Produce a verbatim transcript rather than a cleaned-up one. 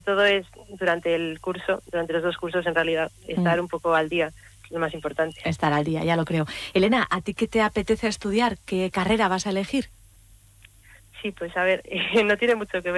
todo es durante el curso, durante los dos cursos en realidad, estar mm. un poco al día, lo más importante. Estar al día, ya lo creo. Elena, ¿a ti qué te apetece estudiar? ¿Qué carrera vas a elegir? Sí, pues a ver, no tiene mucho que ver